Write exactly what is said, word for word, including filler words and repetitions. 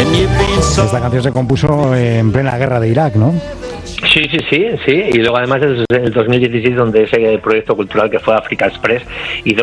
Esta canción se compuso en plena guerra de Irak, ¿no? Sí, sí, sí, sí. Y luego además es el dos mil dieciséis donde ese proyecto cultural que fue Africa Express hizo